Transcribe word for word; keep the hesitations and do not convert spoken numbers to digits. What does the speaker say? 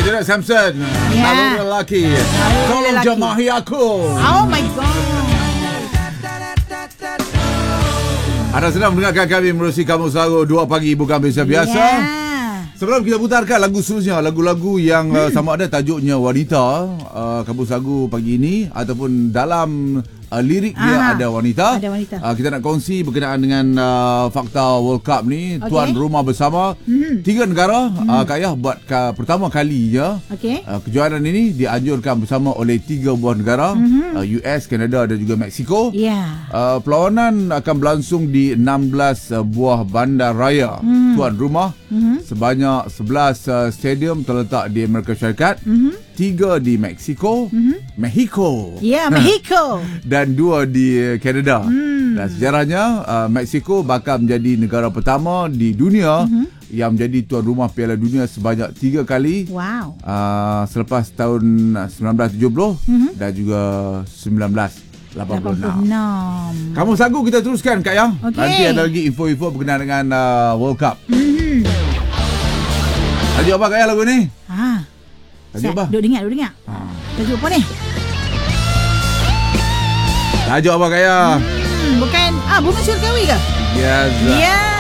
Janet Samson. Ya. Lalu lelaki. Tolong lelaki. jemahi aku. Oh my god. Anda sedang mendengarkan kami menerusi Kamus Lagu dua pagi bukan biasa-biasa. Yeah. Sebelum kita putarkan lagu seterusnya, lagu-lagu yang hmm. uh, sama ada tajuknya wanita, uh, Kamus Lagu pagi ini ataupun dalam uh, lirik dia Aha, ada wanita. ada wanita. Uh, kita nak kongsi berkenaan dengan uh, fakta World Cup ni, okay. Tuan rumah bersama hmm. tiga negara. Hmm. Uh, Kak Yah buat ka, pertama kalinya okay. uh, kejuaraan ini dianjurkan bersama oleh tiga buah negara, hmm. uh, U S, Kanada dan juga Mexico. Yeah. Uh, perlawanan akan berlangsung di enam belas uh, buah bandar raya hmm. tuan rumah. Hmm. Sebanyak sebelas uh, stadium terletak di Amerika Syarikat, mm-hmm. tiga di Mexico, mm-hmm. Mexico. Ya, yeah, Mexico. Dan dua di Kanada. Mm. Dan sejarahnya uh, Mexico bakal menjadi negara pertama di dunia mm-hmm. yang menjadi tuan rumah Piala Dunia sebanyak tiga kali. Wow. Uh, selepas tahun sembilan belas tujuh puluh mm-hmm. dan juga sembilan belas lapan puluh enam. Kamu sagu kita teruskan Kak Yang. Okay. Nanti ada lagi info-info berkenaan dengan uh, World Cup. Mm-hmm. Tajuk apa Kak Yang lagu ni? Ha. Tajuk apa? Duk dengar, duk dengar. Ha. Tajuk apa ni? Tajuk apa Kak Yang? Hmm, bukan ah Bunga Syurgawi ke? Yes. Ya. Yeah.